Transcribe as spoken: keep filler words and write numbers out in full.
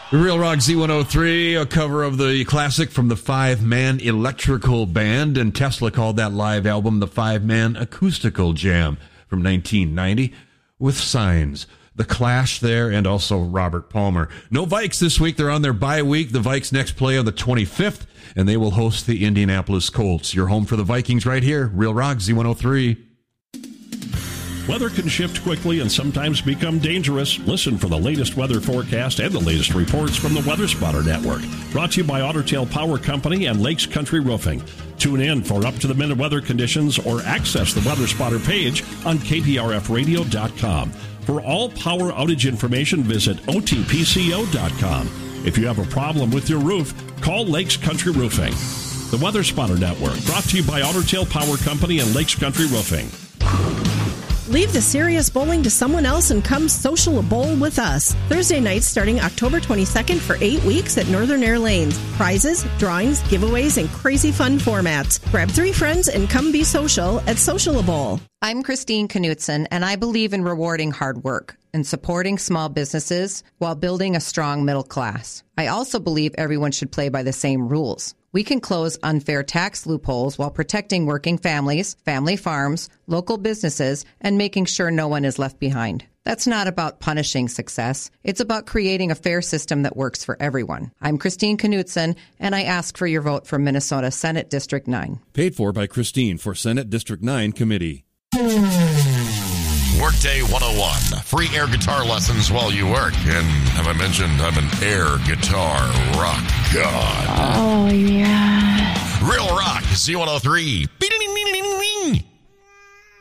Real Rock Z one oh three, a cover of the classic from the Five-Man Electrical Band, and Tesla called that live album the Five-Man Acoustical Jam from nineteen ninety with Signs. The Clash there, and also Robert Palmer. No Vikes this week. They're on their bye week. The Vikes next play on the twenty-fifth, and they will host the Indianapolis Colts. Your home for the Vikings right here. Real Rock Z one oh three. Weather can shift quickly and sometimes become dangerous. Listen for the latest weather forecast and the latest reports from the Weather Spotter Network. Brought to you by Otter Tail Power Company and Lakes Country Roofing. Tune in for up-to-the-minute weather conditions or access the Weather Spotter page on K P R F radio dot com. For all power outage information, visit O T P C O dot com. If you have a problem with your roof, call Lakes Country Roofing. The Weather Spotter Network, brought to you by Otter Tail Power Company and Lakes Country Roofing. Leave the serious bowling to someone else and come social a bowl with us. Thursday nights starting October twenty-second for eight weeks at Northern Air Lanes. Prizes, drawings, giveaways, and crazy fun formats. Grab three friends and come be social at Social a Bowl. I'm Christine Knutson, and I believe in rewarding hard work and supporting small businesses while building a strong middle class. I also believe everyone should play by the same rules. We can close unfair tax loopholes while protecting working families, family farms, local businesses, and making sure no one is left behind. That's not about punishing success. It's about creating a fair system that works for everyone. I'm Christine Knutson, and I ask for your vote for Minnesota Senate District nine. Paid for by Christine for Senate District nine Committee. Workday one oh one. Free air guitar lessons while you work. And have I mentioned I'm an air guitar rock god? Oh, yeah. Real Rock Z one oh three. Beat it!